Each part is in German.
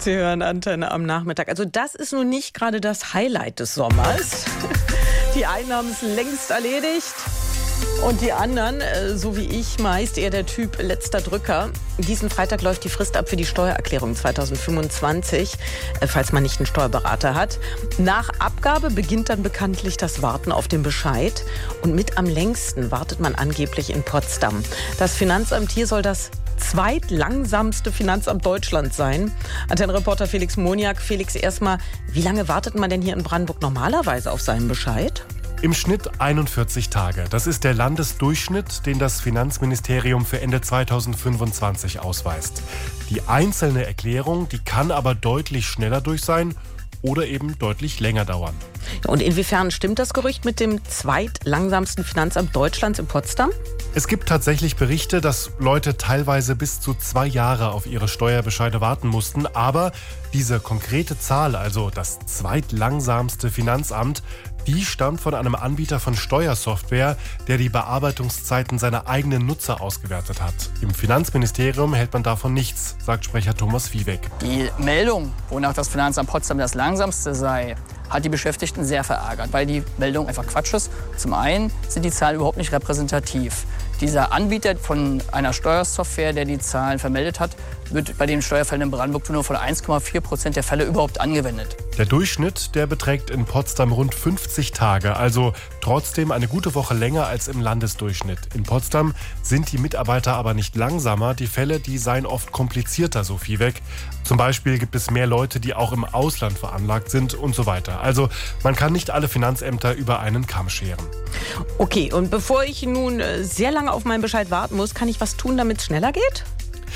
Sie hören Antenne am Nachmittag. Also das ist nun nicht gerade das Highlight des Sommers. Die einen haben es längst erledigt und die anderen, so wie ich, meist eher der Typ letzter Drücker. Diesen Freitag läuft die Frist ab für die Steuererklärung 2025, falls man nicht einen Steuerberater hat. Nach Abgabe beginnt dann bekanntlich das Warten auf den Bescheid. Und mit am längsten wartet man angeblich in Potsdam. Das Finanzamt hier soll das zweitlangsamste Finanzamt Deutschlands sein. Antenne-Reporter Felix Moniak. Felix, erstmal, wie lange wartet man denn hier in Brandenburg normalerweise auf seinen Bescheid? Im Schnitt 41 Tage. Das ist der Landesdurchschnitt, den das Finanzministerium für Ende 2025 ausweist. Die einzelne Erklärung, die kann aber deutlich schneller durch sein oder eben deutlich länger dauern. Und inwiefern stimmt das Gerücht mit dem zweitlangsamsten Finanzamt Deutschlands in Potsdam? Es gibt tatsächlich Berichte, dass Leute teilweise bis zu 2 Jahre auf ihre Steuerbescheide warten mussten. Aber diese konkrete Zahl, also das zweitlangsamste Finanzamt, die stammt von einem Anbieter von Steuersoftware, der die Bearbeitungszeiten seiner eigenen Nutzer ausgewertet hat. Im Finanzministerium hält man davon nichts, sagt Sprecher Thomas Viehweg. Die Meldung, wonach das Finanzamt Potsdam das langsamste sei, hat die Beschäftigten sehr verärgert, weil die Meldung einfach Quatsch ist. Zum einen sind die Zahlen überhaupt nicht repräsentativ. Dieser Anbieter von einer Steuersoftware, der die Zahlen vermeldet hat, wird bei den Steuerfällen in Brandenburg nur von 1,4% der Fälle überhaupt angewendet. Der Durchschnitt, der beträgt in Potsdam rund 50 Tage, also trotzdem eine gute Woche länger als im Landesdurchschnitt. In Potsdam sind die Mitarbeiter aber nicht langsamer, die Fälle, die seien oft komplizierter, so Viehweg. Zum Beispiel gibt es mehr Leute, die auch im Ausland veranlagt sind und so weiter. Also man kann nicht alle Finanzämter über einen Kamm scheren. Okay, und bevor ich nun sehr lange auf meinen Bescheid warten muss, kann ich was tun, damit es schneller geht?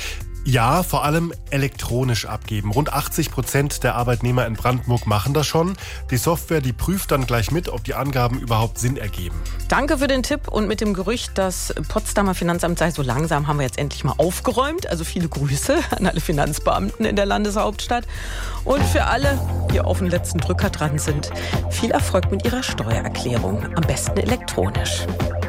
Ja, vor allem elektronisch abgeben. Rund 80% der Arbeitnehmer in Brandenburg machen das schon. Die Software, die prüft dann gleich mit, ob die Angaben überhaupt Sinn ergeben. Danke für den Tipp. Und mit dem Gerücht, das Potsdamer Finanzamt sei so langsam, haben wir jetzt endlich mal aufgeräumt. Also viele Grüße an alle Finanzbeamten in der Landeshauptstadt. Und für alle, die auf den letzten Drücker dran sind, viel Erfolg mit ihrer Steuererklärung. Am besten elektronisch.